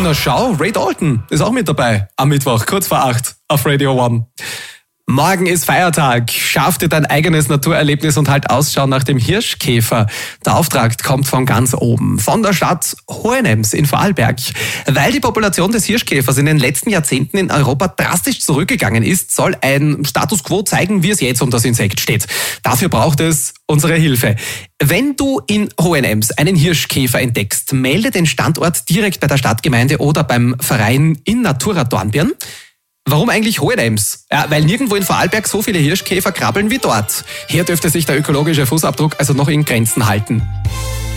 Na schau, Ray Dalton ist auch mit dabei am Mittwoch, kurz vor 8 auf Radio One. Morgen ist Feiertag. Schaff dir dein eigenes Naturerlebnis und halt Ausschau nach dem Hirschkäfer. Der Auftrag kommt von ganz oben, von der Stadt Hohenems in Vorarlberg. Weil die Population des Hirschkäfers in den letzten Jahrzehnten in Europa drastisch zurückgegangen ist, soll ein Status quo zeigen, wie es jetzt um das Insekt steht. Dafür braucht es unsere Hilfe. Wenn du in Hohenems einen Hirschkäfer entdeckst, melde den Standort direkt bei der Stadtgemeinde oder beim Verein in Natura Dornbirn. Warum eigentlich Hohenems? Ja, weil nirgendwo in Vorarlberg so viele Hirschkäfer krabbeln wie dort. Hier dürfte sich der ökologische Fußabdruck also noch in Grenzen halten.